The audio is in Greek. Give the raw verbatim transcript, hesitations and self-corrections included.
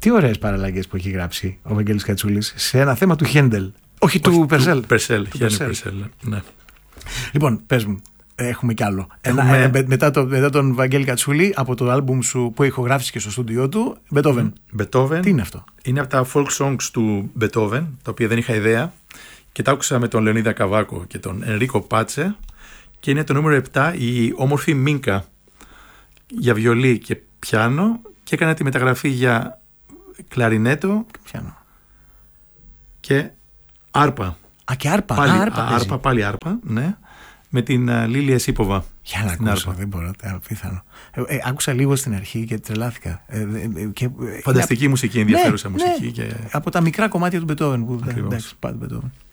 Τι ωραίες παραλλαγές που έχει γράψει ο Βαγγέλης Κατσούλης σε ένα θέμα του Χέντελ. Όχι του Περσέλ. Περσέλ, Περσέλ. Ναι. Λοιπόν, πες μου, έχουμε κι άλλο. Έχουμε... Ένα, μετά, το, μετά τον Βαγγέλη Κατσούλη, από το άλμπουμ σου που ηχογράφησε και στο στούντιό του, Μπετόβεν. Μπετόβεν. Τι είναι αυτό? Είναι από τα folk songs του Μπετόβεν, τα οποία δεν είχα ιδέα. Και τα άκουσα με τον Λεωνίδα Καβάκο και τον Ενρίκο Πάτσε. Και είναι το νούμερο επτά, η όμορφη Μίνκα, για βιολί και πιάνο. Και έκανα τη μεταγραφή για κλαρινέτο και πιάνο. Και άρπα. Α, και άρπα. Πάλι, Α, άρπα, άρπα, πάλι άρπα, ναι. Με την uh, Λίλια Εσίποβα. Για να ακούσω, άρπα. Δεν μπορώ, απίθανο. Ε, ε, άκουσα λίγο στην αρχή και τρελάθηκα. Ε, ε, και, Φανταστική ε, μουσική, ενδιαφέρουσα ναι, μουσική. Ναι. Και... από τα μικρά κομμάτια του Μπετόβεν. Που, εντάξει, πάντα Μπετόβεν.